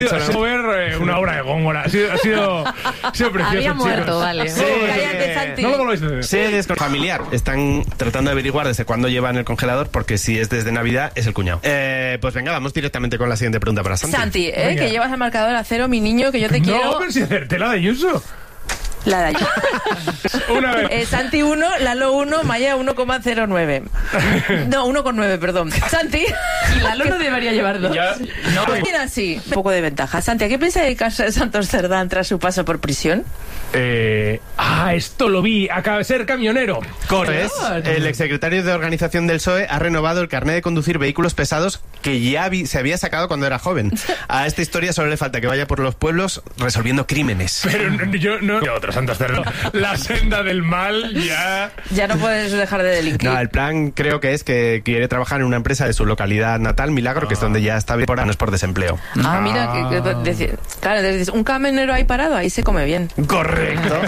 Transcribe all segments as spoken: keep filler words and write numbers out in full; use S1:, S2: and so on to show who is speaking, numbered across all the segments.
S1: Es ver eh, una obra de Góngora. Ha sido, ha sido, ha sido precioso.
S2: Había muerto,
S1: chicos.
S2: vale.
S1: Sí.
S3: Cállate, Santi.
S1: No lo volváis a hacer.
S4: Se descon- familiar. Están tratando de averiguar desde cuándo llevan el congelador, porque si es desde Navidad, es el cuñado. Eh, pues venga, vamos directamente con la siguiente pregunta para Santi.
S3: Santi, ¿eh?
S1: Venga.
S3: Que llevas el marcador a cero, mi niño, que yo te quiero.
S1: No, pero si hacerte la de Ayuso.
S3: La de allá.
S1: Una vez.
S3: Eh, Santi uno, Lalo uno, Maya uno coma cero nueve. No, uno coma nueve, perdón. Santi.
S2: Y Lalo no debería llevar dos.
S1: Ya, no,
S3: Pues tiene así, un poco de ventaja. Santi, ¿a qué piensa dedicarse de Santos Cerdán tras su paso por prisión?
S1: eh, ah, esto lo vi. Acaba de ser camionero.
S4: Corres, el exsecretario de organización del P S O E ha renovado el carnet de conducir vehículos pesados que ya vi- se había sacado cuando era joven. A esta historia solo le falta que vaya por los pueblos resolviendo crímenes.
S1: Pero no- yo no. Yo otro Santos Cerdo. La senda del mal ya.
S3: Ya no puedes dejar de delinquir.
S4: No, el plan creo que es que quiere trabajar en una empresa de su localidad natal, Milagro, que es donde ya está por no es por desempleo.
S3: Ah, mira, que, que- deci- claro, dices, un camionero ahí parado, ahí se come bien.
S4: Correcto.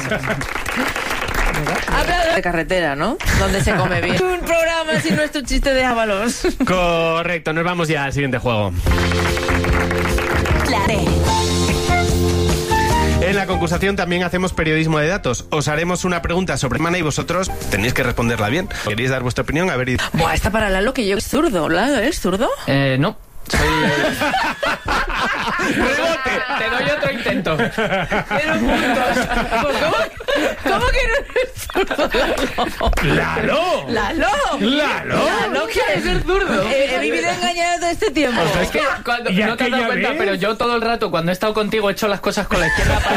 S3: Habla de carretera, ¿no? Donde se come bien. Un programa sin nuestro chiste de Ábalos.
S4: Correcto, nos vamos ya al siguiente juego.
S2: La D.
S4: En la concursación también hacemos periodismo de datos. Os haremos una pregunta sobre semana y vosotros tenéis que responderla bien. ¿Queréis dar vuestra opinión? A ver, y-
S3: Buah, está para Lalo que yo es zurdo. ¿Lalo es zurdo?
S5: Eh, no. Soy... Te doy otro intento.
S3: Pero puntos. ¿Cómo, ¿Cómo que no eres zurdo, Lalo?
S1: ¡Lalo!
S3: ¡Lalo!
S1: ¡Lalo!
S3: ¿Lalo quieres ser zurdo? He, he vivido engañado todo este tiempo.
S5: Es que cuando,
S1: ¿Y
S5: no te has dado
S1: aquella
S5: cuenta,
S1: vez?
S5: pero yo todo el rato cuando he estado contigo he hecho las cosas con la izquierda para